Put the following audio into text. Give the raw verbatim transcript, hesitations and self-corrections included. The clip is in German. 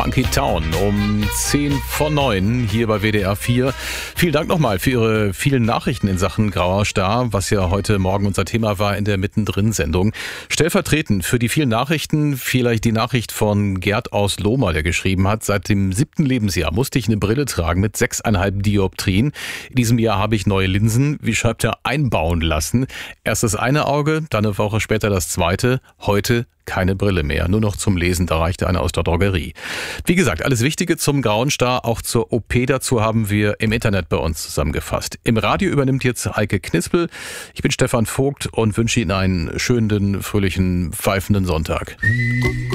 Funky Town um zehn vor neun hier bei W D R vier. Vielen Dank nochmal für Ihre vielen Nachrichten in Sachen Grauer Star, was ja heute Morgen unser Thema war in der Mittendrin-Sendung. Stellvertretend für die vielen Nachrichten vielleicht die Nachricht von Gerd aus Lohmar, der geschrieben hat: Seit dem siebten Lebensjahr musste ich eine Brille tragen mit sechseinhalb Dioptrien. In diesem Jahr habe ich neue Linsen, wie schreibt er, einbauen lassen. Erst das eine Auge, dann eine Woche später das zweite. Heute keine Brille mehr, nur noch zum Lesen, da reichte eine aus der Drogerie. Wie gesagt, alles Wichtige zum Grauen Star, auch zur O P dazu haben wir im Internet bei uns zusammengefasst. Im Radio übernimmt jetzt Heike Knispel. Ich bin Stefan Vogt und wünsche Ihnen einen schönen, fröhlichen, pfeifenden Sonntag.